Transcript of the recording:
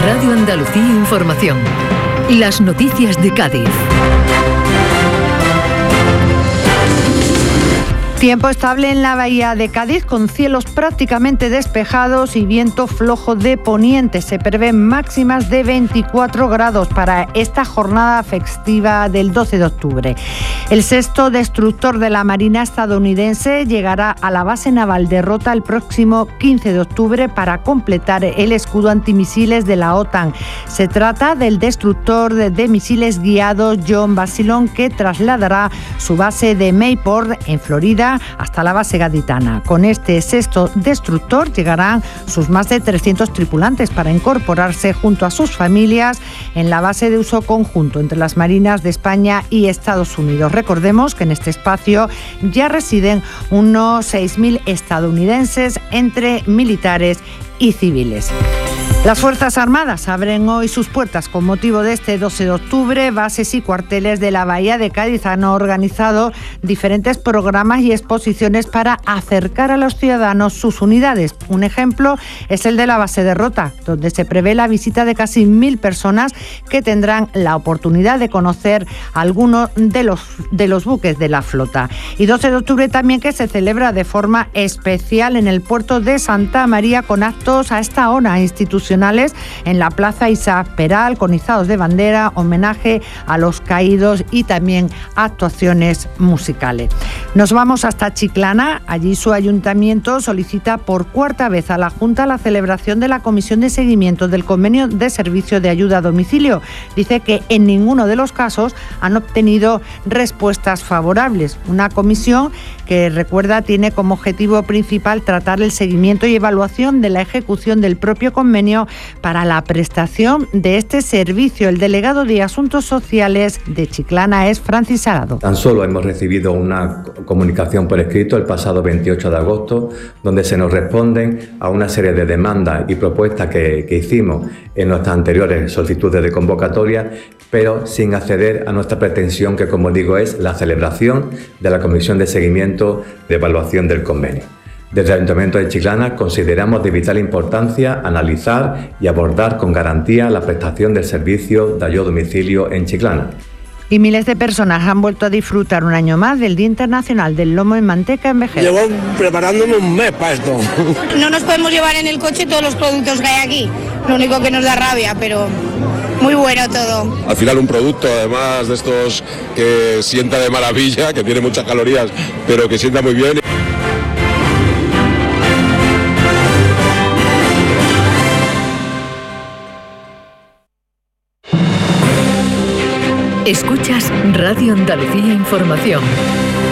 Radio Andalucía Información. Las noticias de Cádiz. Tiempo estable en la bahía de Cádiz, con cielos prácticamente despejados y viento flojo de poniente. Se prevén máximas de 24 grados para esta jornada festiva del 12 de octubre. El sexto destructor de la Marina estadounidense llegará a la base naval de Rota el próximo 15 de octubre para completar el escudo antimisiles de la OTAN. Se trata del destructor de misiles guiados John Basilone, que trasladará su base de Mayport, en Florida, hasta la base gaditana. Con este sexto destructor llegarán sus más de 300 tripulantes para incorporarse junto a sus familias en la base de uso conjunto entre las Marinas de España y Estados Unidos. Recordemos que en este espacio ya residen unos 6.000 estadounidenses entre militares y civiles. Las Fuerzas Armadas abren hoy sus puertas con motivo de este 12 de octubre. Bases y cuarteles de la Bahía de Cádiz han organizado diferentes programas y exposiciones para acercar a los ciudadanos sus unidades. Un ejemplo es el de la base de Rota, donde se prevé la visita de casi 1.000 personas que tendrán la oportunidad de conocer algunos de los buques de la flota. Y 12 de octubre también, que se celebra de forma especial en el puerto de Santa María, con actos a esta hora institucionales en la Plaza Isaac Peral, con izados de bandera, homenaje a los caídos y también actuaciones musicales. Nos vamos hasta Chiclana. Allí su ayuntamiento solicita por cuarta vez a la Junta la celebración de la comisión de seguimiento del convenio de servicio de ayuda a domicilio. Dice que en ninguno de los casos han obtenido respuestas favorables. Una comisión que, recuerda, tiene como objetivo principal tratar el seguimiento y evaluación de la ejecución del propio convenio para la prestación de este servicio. El delegado de Asuntos Sociales de Chiclana es Francis Arado. Tan solo hemos recibido una comunicación por escrito el pasado 28 de agosto, donde se nos responden a una serie de demandas y propuestas que hicimos en nuestras anteriores solicitudes de convocatoria, pero sin acceder a nuestra pretensión, que, como digo, es la celebración de la comisión de seguimiento de evaluación del convenio. Desde el Ayuntamiento de Chiclana consideramos de vital importancia analizar y abordar con garantía la prestación del servicio de ayuda a domicilio en Chiclana. Y miles de personas han vuelto a disfrutar un año más del Día Internacional del Lomo en Manteca en Vejer. Llevo preparándome un mes para esto. No nos podemos llevar en el coche todos los productos que hay aquí, lo único que nos da rabia, pero muy bueno todo. Al final un producto, además de estos que sienta de maravilla, que tiene muchas calorías, pero que sienta muy bien. Escuchas Radio Andalucía Información.